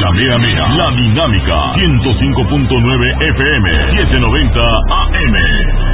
La mera mera, la dinámica, 105.9 FM, 790 AM.